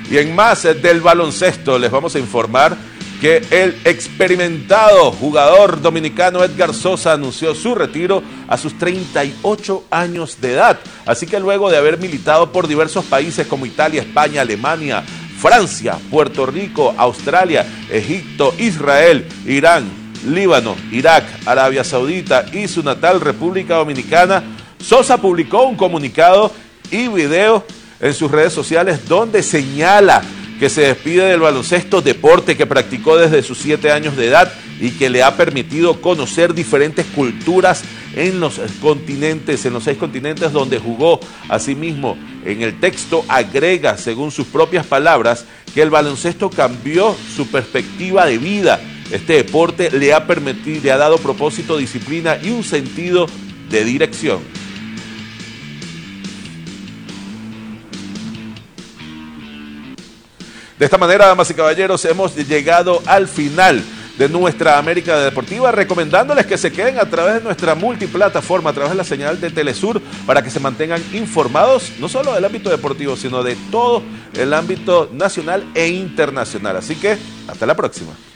Y en más del baloncesto les vamos a informar que el experimentado jugador dominicano Edgar Sosa anunció su retiro a sus 38 años de edad. Así que luego de haber militado por diversos países como Italia, España, Alemania, Francia, Puerto Rico, Australia, Egipto, Israel, Irán, Líbano, Irak, Arabia Saudita y su natal República Dominicana, Sosa publicó un comunicado y video en sus redes sociales donde señala que se despide del baloncesto, deporte que practicó desde sus 7 años de edad y que le ha permitido conocer diferentes culturas en los continentes, en los 6 continentes donde jugó. Asimismo, en el texto agrega, según sus propias palabras, que el baloncesto cambió su perspectiva de vida. Este deporte le ha dado propósito, disciplina y un sentido de dirección. De esta manera, damas y caballeros, hemos llegado al final de nuestra América Deportiva, recomendándoles que se queden a través de nuestra multiplataforma, a través de la señal de Telesur, para que se mantengan informados, no solo del ámbito deportivo, sino de todo el ámbito nacional e internacional. Así que, hasta la próxima.